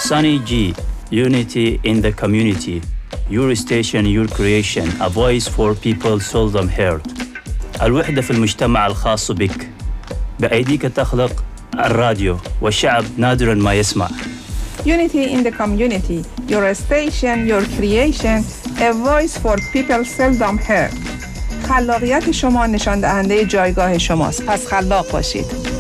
Sunny G, unity in the community. Your station, your creation. A voice for people seldom heard. الوحدة في المجتمع الخاص بك. بأيديك تخلق الراديو والشعب نادراً ما يسمع. Unity in the community. Your station, your creation. A voice for people seldom heard. خلاقیت شما نشان دهنده جایگاه شماست. پس خلاق باشید.